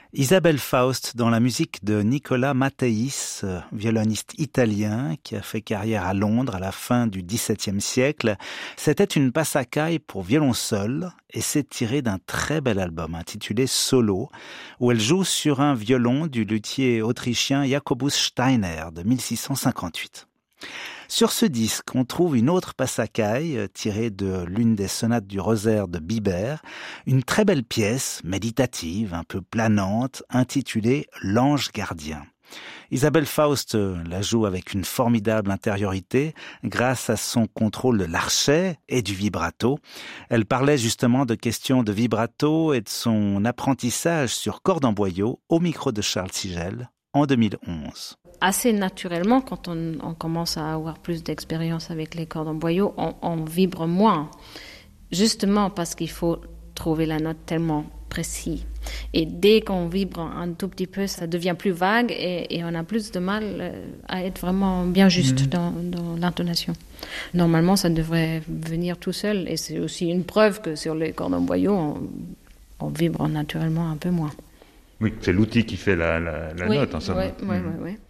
Isabelle Faust dans la musique de Nicola Matteis, violoniste italien qui a fait carrière à Londres à la fin du XVIIe siècle. C'était une passacaille pour violon seul et c'est tiré d'un très bel album intitulé Solo, où elle joue sur un violon du luthier autrichien Jacobus Steiner de 1658. Sur ce disque, on trouve une autre passacaille tirée de l'une des sonates du Rosaire de Bibert, une très belle pièce méditative, un peu planante, intitulée L'Ange gardien. Isabelle Faust la joue avec une formidable intériorité grâce à son contrôle de l'archet et du vibrato. Elle parlait justement de questions de vibrato et de son apprentissage sur corde en boyau au micro de Charles Sigel en 2011. Assez naturellement, quand on commence à avoir plus d'expérience avec les cordes en boyau, on vibre moins. Justement parce qu'il faut trouver la note tellement précise. Et dès qu'on vibre un tout petit peu, ça devient plus vague et on a plus de mal à être vraiment bien juste dans l'intonation. Normalement, ça devrait venir tout seul. Et c'est aussi une preuve que sur les cordes en boyau, on vibre naturellement un peu moins. Oui, c'est l'outil qui fait la note, en somme. Oui.